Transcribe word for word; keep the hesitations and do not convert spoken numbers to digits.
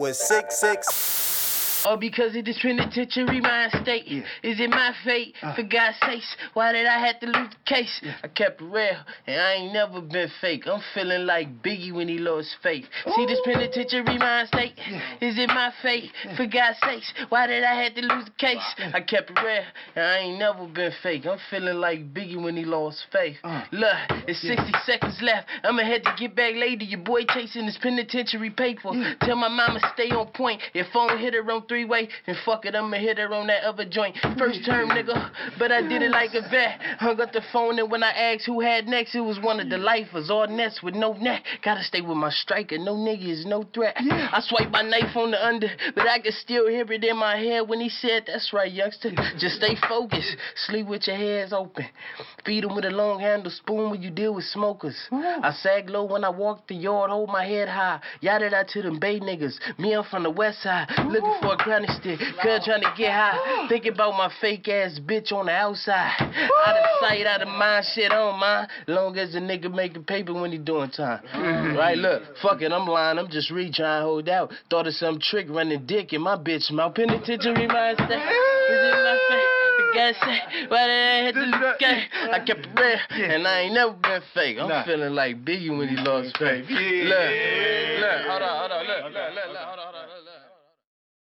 With six six. All because of this penitentiary mind state. Yeah. Is it my fate? Uh. For God's sakes, why did I have to lose the case? Yeah. I kept it real, and I ain't never been fake. I'm feeling like Biggie when he lost faith. Ooh. See this penitentiary mind state? Yeah. Is it my fate? Yeah. For God's sakes, why did I have to lose the case? Yeah. I kept it real, and I ain't never been fake. I'm feeling like Biggie when he lost faith. Uh. Look, it's Yeah. sixty seconds left. I'ma head to get back later. Your boy chasing this penitentiary paper. Yeah. Tell my mama stay on point. If phone hit her on three-way, then fuck it, I'ma hit her on that other joint. First term, nigga, but I did it like a vet. Hung up the phone, and when I asked who had next, it was one of the lifers, all nets with no neck. Gotta stay with my striker, no nigga is no threat. Yeah. I swiped my knife on the under, but I can still hear it in my head when he said, that's right, youngster, just stay focused. Sleep with your hands open. Feed them with a long handle spoon when you deal with smokers. Ooh. I sag low when I walk the yard, hold my head high. Yada that to them Bay niggas. Me, I'm from the west side, looking for a granny stick. Girl trying to get high, thinking about my fake ass bitch on the outside. Out of sight, out of mind, shit on mine. Long as the nigga making paper when he doing time. Mm-hmm. Right, look, fuck it, I'm lying, I'm just re trying to hold out. Thought of some trick running dick in my bitch mouth. Penitentiary mind state. Is it my fate? The guy say, why did I hit the game? I kept it real, Yeah. and I ain't never been fake. I'm Nah. feeling like Biggie when he lost faith. Yeah. Look, look, hold on, hold on, look, look, look, look, hold on.